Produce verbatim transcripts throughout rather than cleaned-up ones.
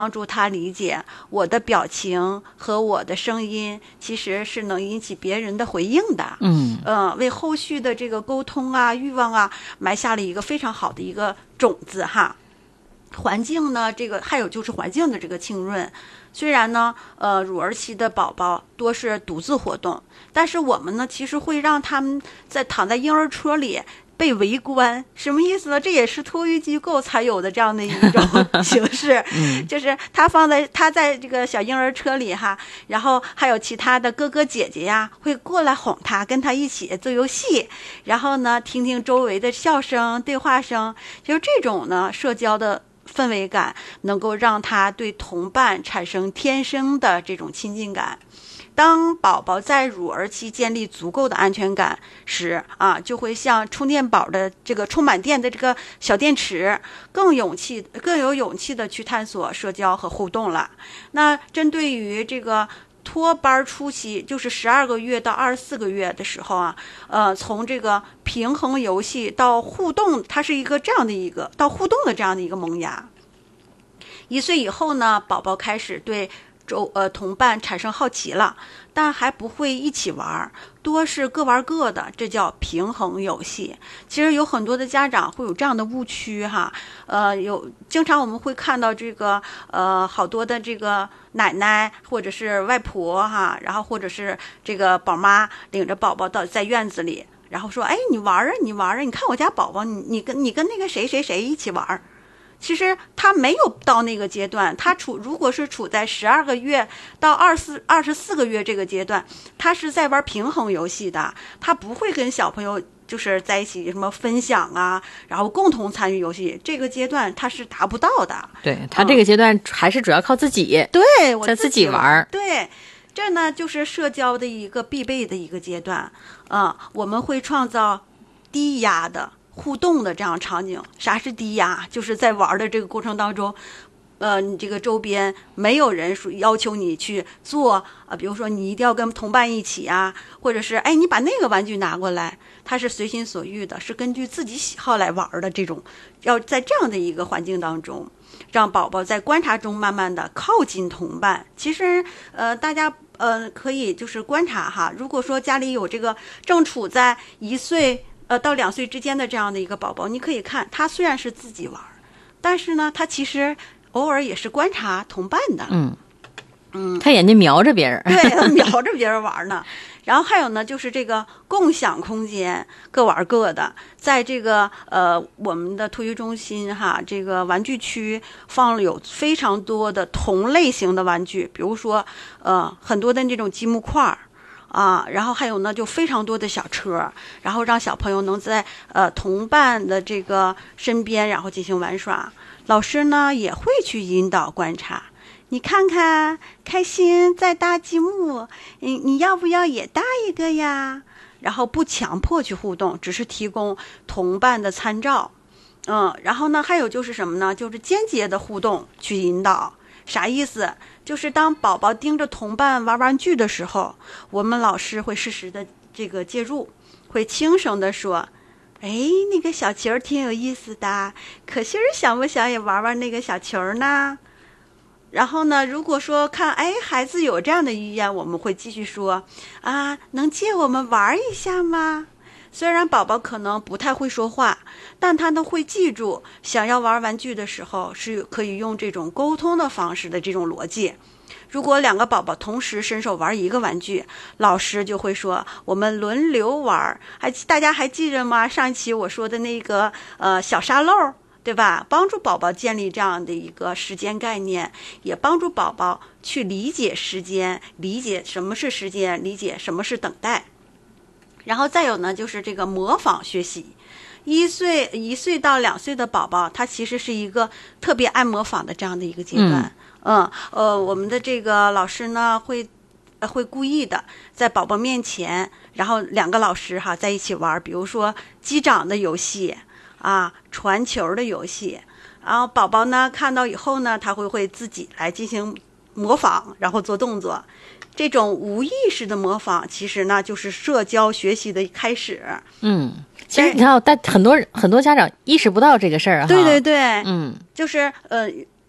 帮助他理解我的表情和我的声音其实是能引起别人的回应的。 嗯呃，为后续的这个沟通啊、欲望啊埋下了一个非常好的一个种子哈。环境呢，这个还有就是环境的这个浸润。虽然呢，呃，乳儿期的宝宝多是独自活动，但是我们呢，其实会让他们在躺在婴儿车里被围观，什么意思呢？这也是托育机构才有的这样的一种形式， 嗯、 就是他放在他在这个小婴儿车里哈，然后还有其他的哥哥姐姐呀会过来哄他，跟他一起做游戏，然后呢，听听周围的笑声、对话声，就是这种呢社交的氛围感能够让他对同伴产生天生的这种亲近感。当宝宝在乳儿期建立足够的安全感时啊，就会像充电宝的这个充满电的这个小电池，更勇气更有勇气的去探索社交和互动了。那针对于这个托班初期，就是十二个月到二十四个月的时候啊，呃，从这个平衡游戏到互动，它是一个这样的一个到互动的这样的一个萌芽。一岁以后呢，宝宝开始对周呃同伴产生好奇了，但还不会一起玩，多是各玩各的，这叫平衡游戏。其实有很多的家长会有这样的误区哈，呃，有经常我们会看到这个呃好多的这个奶奶或者是外婆哈，然后或者是这个宝妈领着宝宝到在院子里，然后说，哎，你玩啊，你玩啊，你看我家宝宝，你你跟你跟那个谁谁谁一起玩。其实他没有到那个阶段，他处如果是处在十二个月到二四二十四个月这个阶段，他是在玩平衡游戏的，他不会跟小朋友就是在一起什么分享啊，然后共同参与游戏，这个阶段他是达不到的。 对，他这个阶段还是主要靠自己， 嗯、对，我在自己玩。 对，这呢就是社交的一个必备的一个阶段。嗯，我们会创造低压的互动的这样场景。啥是低压？就是在玩的这个过程当中，呃，你这个周边没有人说要求你去做啊、呃，比如说你一定要跟同伴一起啊，或者是哎你把那个玩具拿过来，它是随心所欲的，是根据自己喜好来玩的这种。要在这样的一个环境当中，让宝宝在观察中慢慢的靠近同伴。其实呃，大家呃可以就是观察哈，如果说家里有这个正处在一岁。呃，到两岁之间的这样的一个宝宝，你可以看他虽然是自己玩，但是呢，他其实偶尔也是观察同伴的。 嗯嗯， 他眼睛瞄着别人， 对，他瞄着别人玩呢。然后还有呢，就是这个共享空间，各玩各的。在这个呃我们的托育中心哈，这个玩具区放了有非常多的同类型的玩具，比如说呃很多的那种积木块儿。啊，然后还有呢，就非常多的小车，然后让小朋友能在呃同伴的这个身边，然后进行玩耍。老师呢也会去引导观察，你看看，开心在搭积木，你你要不要也搭一个呀？然后不强迫去互动，只是提供同伴的参照。嗯，然后呢，还有就是什么呢？就是间接的互动去引导。啥意思？就是当宝宝盯着同伴玩玩具的时候，我们老师会适时的这个介入，会轻声的说，哎，那个小球挺有意思的，可心儿想不想也玩玩那个小球呢？然后呢，如果说看哎孩子有这样的意愿，我们会继续说，啊，能借我们玩一下吗？虽然宝宝可能不太会说话，但他都会记住想要玩玩具的时候是可以用这种沟通的方式的这种逻辑。如果两个宝宝同时伸手玩一个玩具，老师就会说我们轮流玩。还大家还记着吗？上一期我说的那个呃小沙漏，对吧？帮助宝宝建立这样的一个时间概念，也帮助宝宝去理解时间，理解什么是时间，理解什么是等待。然后再有呢，就是这个模仿学习。一岁一岁到两岁的宝宝，他其实是一个特别爱模仿的这样的一个阶段。嗯, 嗯呃，我们的这个老师呢，会呃会故意的在宝宝面前，然后两个老师哈在一起玩，比如说击掌的游戏啊，传球的游戏。然后宝宝呢看到以后呢，他会会自己来进行模仿，然后做动作。这种无意识的模仿，其实呢就是社交学习的开始。 嗯，其实你看，但很多很多家长意识不到这个事儿哈。 对对对， 嗯， 就是呃，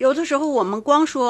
有的时候我们光说